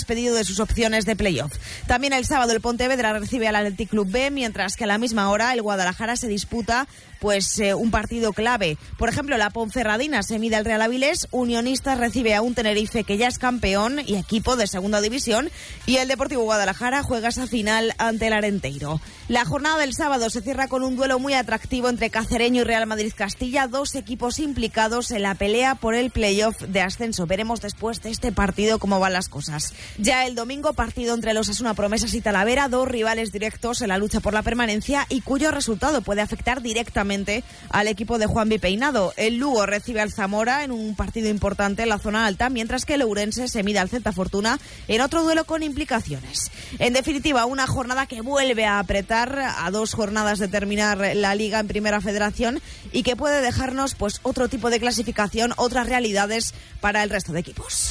despedido de sus opciones de playoff. También el sábado el Pontevedra recibe al Athletic Club B, mientras que a la misma hora el Guadalajara se disputa un partido clave. Por ejemplo, la Ponferradina se mide al Real Avilés, Unionistas recibe a un Tenerife que ya es campeón y equipo de segunda división, y el Deportivo Guadalajara juega esa final ante el Arenteiro. La jornada del sábado se cierra con un duelo muy atractivo entre Cacereño y Real Madrid Castilla, dos equipos implicados en la pelea por el playoff de ascenso. Veremos después de este partido cómo van las cosas. Ya el domingo, partido entre los Osasuna Promesas y Talavera, dos rivales directos en la lucha por la permanencia y cuyo resultado puede afectar directamente al equipo de Juanvi Peinado. El Lugo recibe al Zamora en un partido importante en la zona alta, mientras que el Ourense se mide al Celta Fortuna en otro duelo con implicaciones. En definitiva, una jornada que vuelve a apretar a 2 jornadas de terminar la Liga en Primera Federación y que puede dejarnos otro tipo de clasificación, otras realidades para el resto de equipos.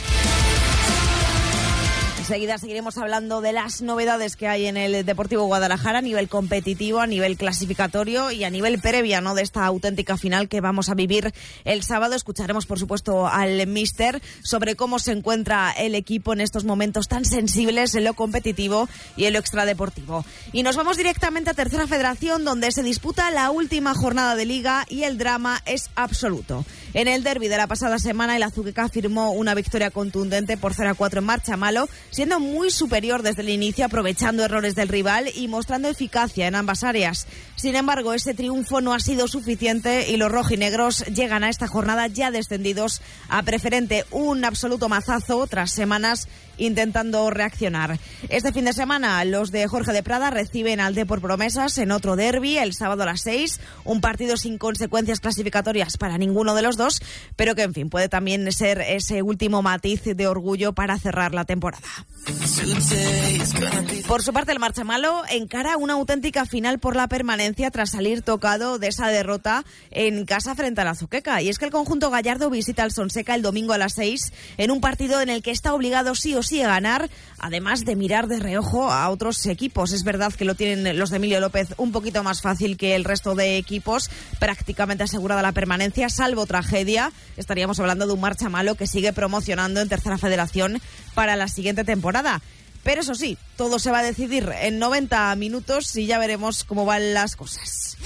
Enseguida seguiremos hablando de las novedades que hay en el Deportivo Guadalajara a nivel competitivo, a nivel clasificatorio y a nivel previa, ¿no?, de esta auténtica final que vamos a vivir el sábado. Escucharemos, por supuesto, al míster sobre cómo se encuentra el equipo en estos momentos tan sensibles en lo competitivo y en lo extradeportivo. Y nos vamos directamente a Tercera Federación, donde se disputa la última jornada de Liga y el drama es absoluto. En el derbi de la pasada semana, el Azuqueca firmó una victoria contundente por 0-4 en Marchamalo, siendo muy superior desde el inicio, aprovechando errores del rival y mostrando eficacia en ambas áreas. Sin embargo, ese triunfo no ha sido suficiente y los rojinegros llegan a esta jornada ya descendidos a Preferente. Un absoluto mazazo tras semanas intentando reaccionar. Este fin de semana los de Jorge de Prada reciben al Depor Promesas en otro derbi el sábado a las 6, un partido sin consecuencias clasificatorias para ninguno de los dos, pero que en fin puede también ser ese último matiz de orgullo para cerrar la temporada. Por su parte, el Marchamalo encara una auténtica final por la permanencia tras salir tocado de esa derrota en casa frente al Azuqueca. Y es que el conjunto gallardo visita al Sonseca el domingo a las 6 en un partido en el que está obligado sí o sí a ganar, además de mirar de reojo a otros equipos. Es verdad que lo tienen los de Emilio López un poquito más fácil que el resto de equipos, prácticamente asegurada la permanencia, salvo tragedia. Estaríamos hablando de un Marchamalo que sigue promocionando en Tercera Federación para la siguiente temporada. Pero eso sí, todo se va a decidir en 90 minutos y ya veremos cómo van las cosas.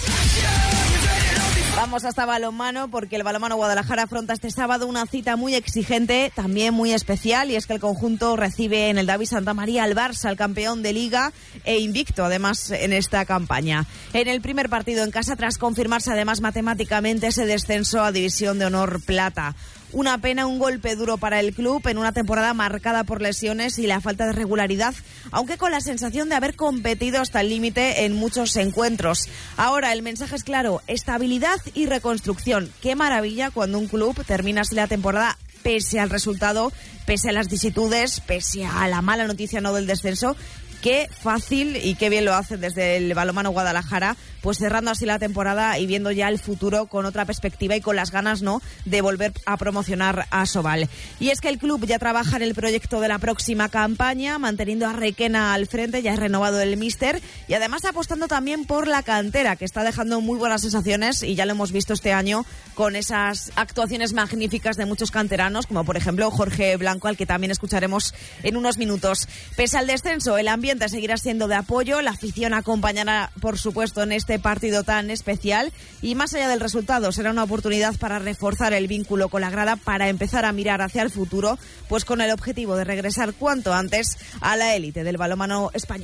Vamos hasta balonmano, porque el balonmano Guadalajara afronta este sábado una cita muy exigente, también muy especial, y es que el conjunto recibe en el David Santa María al Barça, el campeón de Liga e invicto además en esta campaña. En el primer partido en casa, tras confirmarse además matemáticamente ese descenso a División de Honor Plata. Una pena, un golpe duro para el club en una temporada marcada por lesiones y la falta de regularidad, aunque con la sensación de haber competido hasta el límite en muchos encuentros. Ahora el mensaje es claro: estabilidad y reconstrucción. Qué maravilla cuando un club termina así la temporada pese al resultado, pese a las vicisitudes, pese a la mala noticia no del descenso. Qué fácil y qué bien lo hace desde el balonmano Guadalajara, pues cerrando así la temporada y viendo ya el futuro con otra perspectiva y con las ganas, ¿no?, de volver a promocionar a Asobal. Y es que el club ya trabaja en el proyecto de la próxima campaña, manteniendo a Requena al frente, ya es renovado el míster, y además apostando también por la cantera, que está dejando muy buenas sensaciones, y ya lo hemos visto este año con esas actuaciones magníficas de muchos canteranos, como por ejemplo Jorge Blanco, al que también escucharemos en unos minutos. Pese al descenso, el ambiente seguirá siendo de apoyo, la afición acompañará, por supuesto, en este partido tan especial, y más allá del resultado será una oportunidad para reforzar el vínculo con la grada, para empezar a mirar hacia el futuro, pues con el objetivo de regresar cuanto antes a la élite del balonmano español.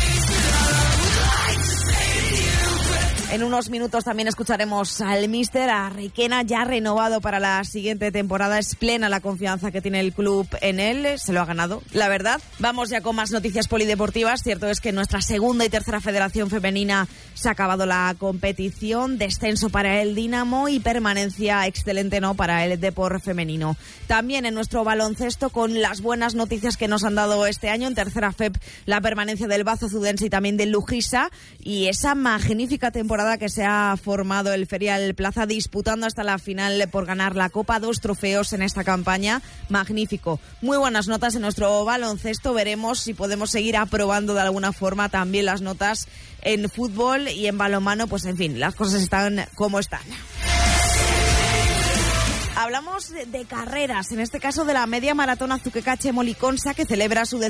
En unos minutos también escucharemos al míster, a Requena, ya renovado para la siguiente temporada. Es plena la confianza que tiene el club en él, se lo ha ganado, la verdad. Vamos ya con más noticias polideportivas. Cierto es que en nuestra segunda y tercera federación femenina se ha acabado la competición, descenso para el Dinamo y permanencia excelente, ¿no?, para el Depor femenino. También en nuestro baloncesto, con las buenas noticias que nos han dado este año en tercera FEP, la permanencia del Bazo Zudense y también del Lujisa, y esa magnífica temporada que se ha formado el Ferial Plaza, disputando hasta la final por ganar la Copa, 2 trofeos en esta campaña, magnífico. Muy buenas notas en nuestro baloncesto, veremos si podemos seguir aprobando de alguna forma también las notas en fútbol y en balonmano, pues en fin, las cosas están como están. Hablamos de carreras, en este caso de la media maratón Azuqueca Chemoliconsa, que celebra su